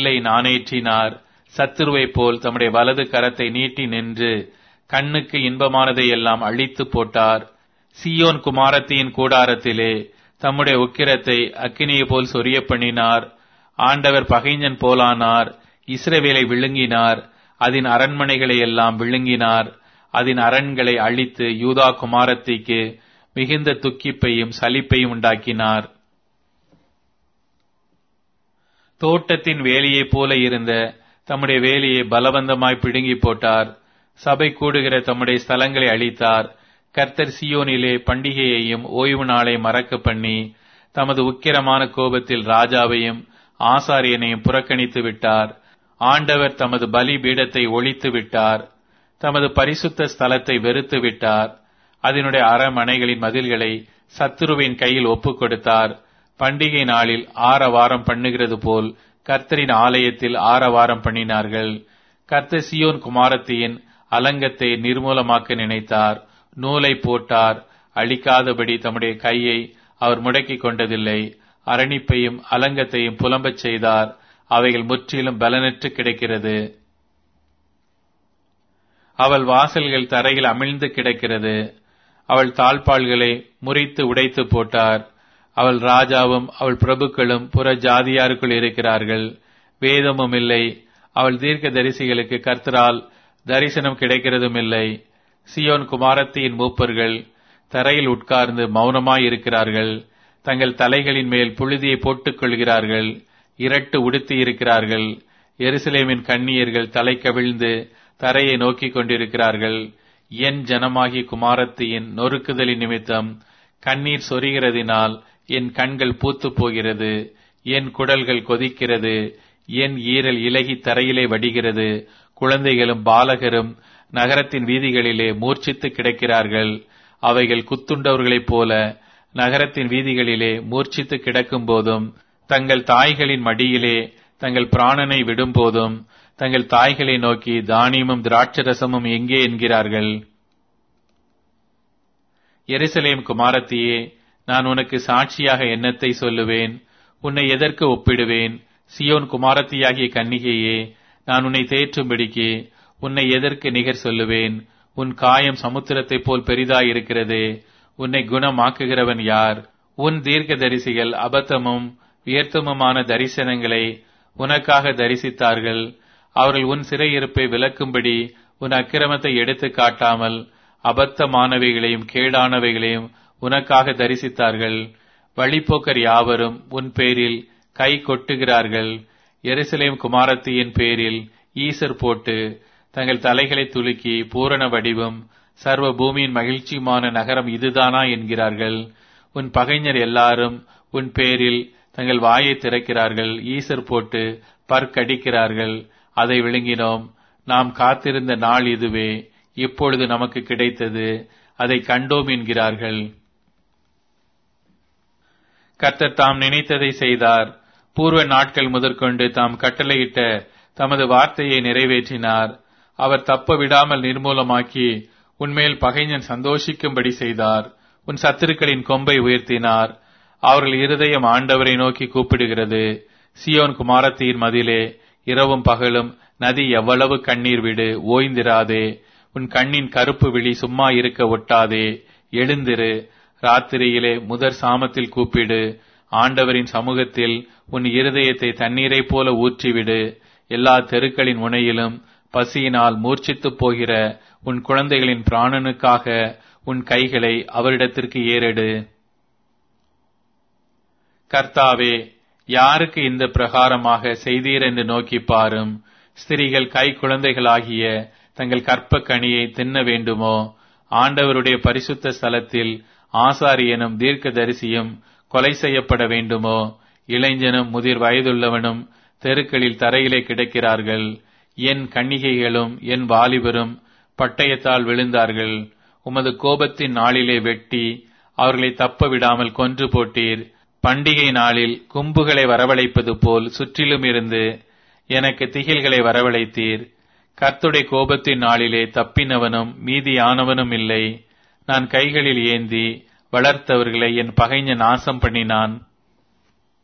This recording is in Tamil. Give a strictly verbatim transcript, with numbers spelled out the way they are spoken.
வில்லை நாணேற்றினார். சத்துருவைப் போல் தம்முடைய வலது கரத்தை நீட்டி நின்று கண்ணுக்கு இன்பமானதை எல்லாம் அழித்து போட்டார். சீயோன் குமாரத்தியின் கூடாரத்திலே தம்முடைய உக்கிரத்தை அக்கினியை போல் சொரிய பண்ணினார். ஆண்டவர் பகைஞன் போலானார். இஸ்ரவேலை விழுங்கினார். அதன் அரண்மனைகளை எல்லாம் விழுங்கினார். அதன் அரண்களை அழித்து யூதா குமாரத்திக்கு மிகுந்த துக்கிப்பையும் சலிப்பையும் உண்டாக்கினார். தோட்டத்தின் வேலியைப் போல இருந்த தம்முடைய வேலியை பலவந்தமாய் பிடுங்கி போட்டார். சபை கூடுகிற தம்முடைய ஸ்தலங்களை அழித்தார். கர்த்தர் சீயோனிலே பண்டிகையையும் ஓய்வு நாளை மறக்க பண்ணி தமது உக்கிரமான கோபத்தில் ராஜாவையும் ஆசாரியனையும் புறக்கணித்து விட்டார். ஆண்டவர் தமது பலி பீடத்தை ஒழித்து விட்டார். தமது பரிசுத்த ஸ்தலத்தை வெறுத்து விட்டார். அதனுடைய அரமனைகளின் மதில்களை சத்துருவின் கையில் ஒப்புக் கொடுத்தார். பண்டிகை நாளில் ஆரவாரம் பண்ணுகிறது போல் கர்த்தரின் ஆலயத்தில் ஆரவாரம் பண்ணினார்கள். கர்த்தர் சீயோன் குமாரத்தியின் அலங்கத்தை நிர்மூலமாக்க நினைத்தார். நூலை போட்டார். அழிக்காதபடி தம்முடைய கையை அவர் முடக்கிக் கொண்டதில்லை. அரணிப்பையும் அலங்கத்தையும் புலம்பச் செய்தார். அவைகள் முற்றிலும் பலனற்று கிடக்கிறது. அவள் வாசல்கள் தரையில் அமிழ்ந்து கிடக்கிறது. அவள் தாழ்பாள்களை முறித்து உடைத்து போட்டார். அவள் ராஜாவும் அவள் பிரபுக்களும் புற ஜாதியாருக்குள் இருக்கிறார்கள். வேதமும் இல்லை. அவள் தீர்க்க தரிசிகளுக்கு கர்த்தரால் தரிசனம் கிடைக்கிறதும் இல்லை. சியோன் குமாரத்தியின் மூப்பர்கள் தரையில் உட்கார்ந்து மௌனமாயிருக்கிறார்கள். தங்கள் தலைகளின் மேல் புழுதியை போட்டுக் கொள்கிறார்கள். இரட்டு உடுத்தி இருக்கிறார்கள். எருசலேமின் கன்னியர்கள் தலை கவிழ்ந்து தரையை நோக்கிக் கொண்டிருக்கிறார்கள். என் ஜனமாகி குமாரத்தியின் நொறுக்குதலின் நிமித்தம் கண்ணீர் சொரிகிறதினால் என் கண்கள் பூத்து போகிறது. என் குடல்கள் கொதிக்கிறது. என் ஈரல் இலகி தரையிலே வடிகிறது. குழந்தைகளும் பாலகரும் நகரத்தின் வீதிகளிலே மூர்ச்சித்து கிடக்கிறார்கள். அவைகள் குத்துண்டவர்களைப் போல நகரத்தின் வீதிகளிலே மூர்ச்சித்து கிடக்கும் போதும், தங்கள் தாய்களின் மடியிலே தங்கள் பிராணனை விடும் போதும், தங்கள் தாய்களை நோக்கி தானியமும் திராட்சரசமும் எங்கே என்கிறார்கள். எருசலேம் குமாரத்தியே, நான் உனக்கு சாட்சியாக என்னத்தை சொல்லுவேன்? உன்னை எதற்கு ஒப்பிடுவேன்? சியோன் குமாரத்தியாகிய கன்னிகையே, நான் உன்னை தேற்றும்படிக்கு உன்னை எதற்கு நிகர் சொல்லுவேன்? உன் காயம் சமுத்திரத்தைப் போல் பெரிதாயிருக்கிறதே. உன்னை குணமாக்குகிறவன் யார்? உன் தீர்க்க தரிசிகள் அபத்தமும் வியர்த்தமுமான தரிசனங்களை உனக்காக தரிசித்தார்கள். அவர்கள் உன் சிறையிருப்பை விலக்கும்படி உன் அக்கிரமத்தை எடுத்து காட்டாமல் அபத்தமானவைகளையும் கேடானவைகளையும் உனக்காக தரிசித்தார்கள். வழிப்போக்கர் யாவரும் உன் பேரில் கை கொட்டுகிறார்கள். எருசலேம் குமாரத்தியின் பேரில் ஈசர் போட்டு தங்கள் தலைகளை துலுக்கி பூரண வடிவும் சர்வ பூமியின் மகிழ்ச்சியுமான நகரம் இதுதானா என்கிறார்கள். உன் பகைஞர் எல்லாரும் உன் பேரில் தங்கள் வாயை திறக்கிறார்கள். ஈசர் போட்டு பற்கடிக்கிறார்கள். அதை விழுங்கினோம். நாம் காத்திருந்த நாள் இதுவே. இப்பொழுது நமக்கு கிடைத்தது. அதை கண்டோம் என்கிறார்கள். கர்த்தர் தாம் நினைத்ததை செய்தார். பூர்வ நாட்கள் முதற்கொண்டு தாம் கட்டளையிட்ட தமது வார்த்தையை நிறைவேற்றினார். அவர் தப்ப விடாமல் நிர்மூலமாக்கி உன்மேல் பகைஞன் சந்தோஷிக்கும்படி செய்தார். உன் சத்துருக்களின் கொம்பை உயர்த்தினார். அவர்கள் இருதயம் ஆண்டவரை நோக்கி கூப்பிடுகிறது. சியோன் குமாரத்தியின் மதிலே இரவும் பகலும் நதி எவ்வளவு கண்ணீர் விடு, ஓய்ந்திராதே. உன் கண்ணின் கருப்பு விழி சும்மா இருக்க ஒட்டாதே. எழுந்திரு, ராத்திரியிலே முதற் சாமத்தில் கூப்பிடு. ஆண்டவரின் சமூகத்தில் உன் இருதயத்தை தண்ணீரை போல ஊற்றிவிடு. எல்லா தெருக்களின் முனையிலும் பசியினால் மூர்ச்சித்துப் போகிற உன் குழந்தைகளின் பிராணனுக்காக உன் கைகளை அவரிடத்திற்கு ஏறெடு. கர்த்தாவே, யாருக்கு இந்த பிரகாரமாக செய்தீர் என்று நோக்கி பாரும். ஸ்திரீகள் கை குழந்தைகளாகிய தங்கள் கற்ப கனியை தின்ன வேண்டுமோ? ஆண்டவருடைய பரிசுத்த ஸ்தலத்தில் ஆசாரியனும் தீர்க்க தரிசியும் கொலை செய்யப்பட வேண்டுமோ? இளைஞனும் முதிர் வயதுள்ளவனும் தெருக்களில் தரையிலே கிடக்கிறார்கள். என் கன்னிகைகளும் என் வாலிபரும் பட்டயத்தால் விழுந்தார்கள். உமது கோபத்தின் நாளிலே வெட்டி அவர்களை தப்ப விடாமல் கொன்று போட்டீர். பண்டிகை நாளில் கும்புகளை வரவழைப்பது போல் சுற்றிலும் இருந்து எனக்கு திகில்களை வரவழைத்தீர். கர்த்தருடைய கோபத்தின் நாளிலே தப்பினவனும் மீதியானவனும் இல்லை. நான் கைகளில் ஏந்தி வளர்த்தவர்களை என் பகைஞன் நாசம் பண்ணினான்.